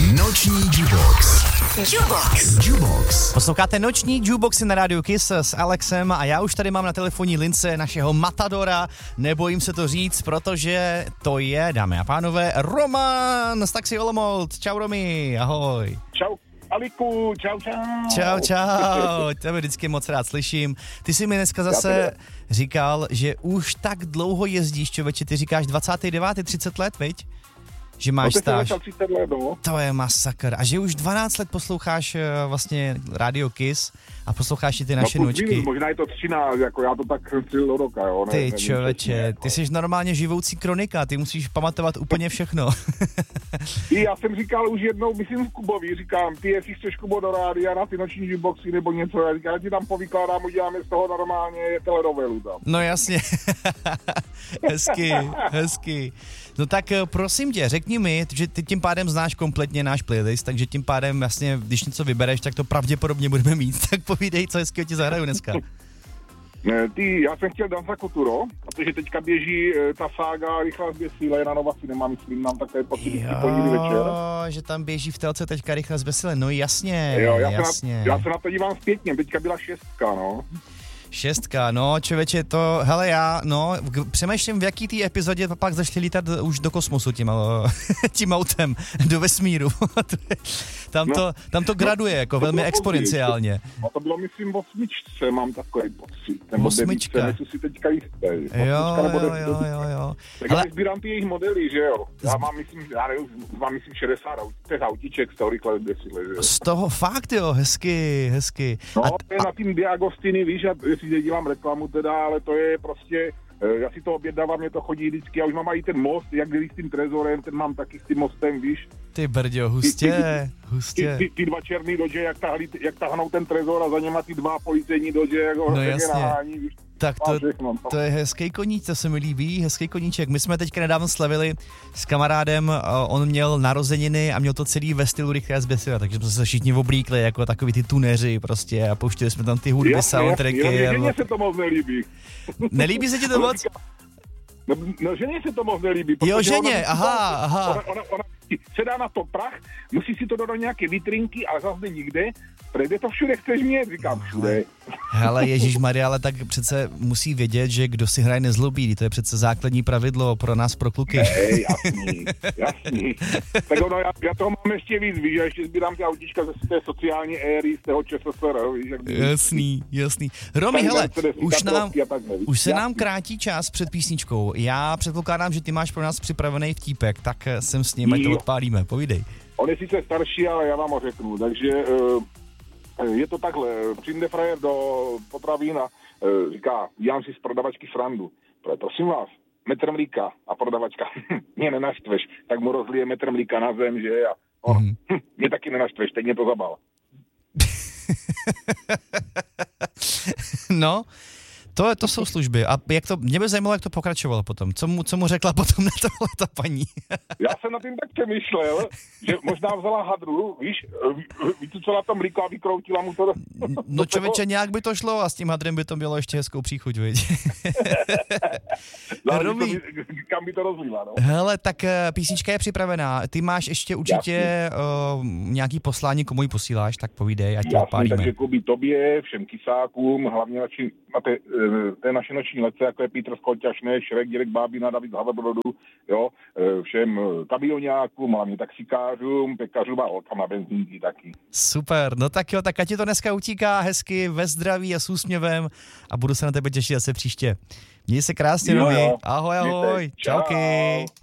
Noční Jukebox. Jukebox. Posloucháte Noční Jukeboxy na rádiu Kiss s Alexem a já už tady mám na telefonní lince našeho matadora, nebojím se to říct, protože to je, dámy a pánové, Roman z Taxi Olomouc. Čau Romi, ahoj. Čau Aliku, čau. Čau, tebe vždycky moc rád slyším. Ty jsi mi dneska zase říkal, že už tak dlouho jezdíš, člověče, ty říkáš 29. 30 let, viď? Že máš stáž. 30 let, no. To je masakr. A že už 12 let posloucháš vlastně Radio Kiss a posloucháš i ty naše nočky. Možná je to 13, jako já to tak chci do roka, jo. Ty člověče, ty jsi normálně živoucí kronika, ty musíš pamatovat úplně všechno. Já jsem říkal už jednou, myslím Kubovi, říkám, ty jestli chceš Kubo do rádia na ty noční jukeboxy nebo něco, já říkám, já ti tam povykládám, uděláme z toho normálně telenovelu tam. No jasně, hezky. No tak prosím tě, řekni mi, že ty tím pádem znáš kompletně náš playlist, takže tím pádem jasně, když něco vybereš, tak to pravděpodobně budeme mít, tak povídej, co hezkého ti zahraju dneska. Já jsem chtěl Danza Koturo, protože teďka běží ta sága Rychlá zběsile na Nova Cinema, myslím, nám takové pocity pondělí večer. Že tam běží v telce teďka Rychlá zběsile, no jasně, jasně. Já se na to dívám zpětně, teďka byla 6, no. 6, no, člověče, to, hele přemýšlím, v jaký té epizodě pak začali lítat už do kosmosu tím autem, do vesmíru. tam to graduje, jako velmi exponenciálně. A to bylo, myslím, v 8, mám takový pocit. 8. Nejsem si teďka jistý. Jo. Tak já sbírám ty jejich modely, že jo. Já mám, myslím, 60 autíček z toho Rychlé zběsile, že jo. Z toho fakt, jo, hezky. No, to je na tým Diagostiny, víš, jestli dělám reklamu teda, ale to je prostě, já si to objednávám, mě to chodí vždycky, já už mám i ten most, jak když s tím trezorem, ten mám taky s tím mostem, víš. Ty brďo, hustě. Ty dva černý Dodge, jak tahnou ten trezor a za něma ty dva policejní Dodge, jak je nahání, víš. Tak to je hezký koníč, to se mi líbí, hezký koníček. My jsme teďka nedávno slavili s kamarádem, on měl narozeniny a měl to celý ve stylu Rychlé zběsile, takže jsme se všichni oblíkli jako takový ty tuneři prostě a pouštěli jsme tam ty hudby, soundtracky. Ženě se to moc nelíbí. Nelíbí se ti to moc? No ženě se to moc nelíbí. Jo, ženě, aha. Ona se dá na to prach, musí si to do nějaké vitrinky, ale zase nikde. Kde to všude chceš mít? Říkám, všude. Hele, ježišmarja, ale tak přece musí vědět, že kdo si hraje nezlobí, to je přece základní pravidlo pro nás, pro kluky. Jasný. Tak ono, já toho mám ještě víc, víš, já ještě sbírám ty autíčka ze té sociální éry, z toho ČSSR, víš, jak Jasný. Romy, hele, už se nám krátí čas před písničkou. Já předpokládám, že ty máš pro nás připravený vtípek, tak sem s ním, ať to odpálíme, povídej. On je sice starší, ale já vám ho řeknu, takže je to takhle, přijde frajer do potravín a říká, dělám si z prodavačky srandu. Prosím vás, metr mlíka a prodavačka, mě nenaštveš, tak mu rozlije metr mlíka na zem, že a on, mě taky nenaštveš, teď mě to zabal. No, to jsou služby. A mě by zajímalo, jak to pokračovalo potom. Co mu řekla potom na tohle ta paní? Já jsem na tím tak přemýšlel, že možná vzala hadru, víš, vycucala to mlíko a vykroutila mu to. No člověče, nějak by to šlo a s tím hadrem by to mělo ještě hezkou příchuť, viď? Kam by to rozlila, no? Hele, tak písnička je připravená. Ty máš ještě určitě nějaký poslání, komu ji posíláš, tak povídej, ať to odpálíme. Takže Kubi, tobě, všem kysákům, hlavně na té naše noční letce, jako je Petr Skolťašné, Šrek, Děrek Bábina, David z Havebrodu, jo, všem kamioňákům, hlavně taxikářům, pekařům a holkám na benzínky taky. Super, no tak jo, tak ať ti to dneska utíká hezky, ve zdraví a s úsměvem a budu se na tebe těšit zase příště. Měj se krásně, Romy. Ahoj, čauky.